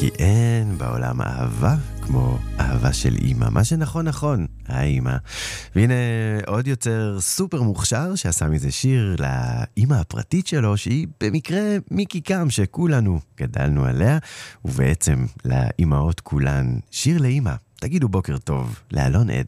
כי אין בעולם אהבה כמו אהבה של אמא. מה שנכון נכון, האמא. והנה עוד יוצר סופר מוכשר שעשה מזה שיר לאמא הפרטית שלו, שהיא במקרה מיקי קם שכולנו גדלנו עליה, ובעצם לאמאות כולן שיר לאמא. תגידו בוקר טוב לאלון עד.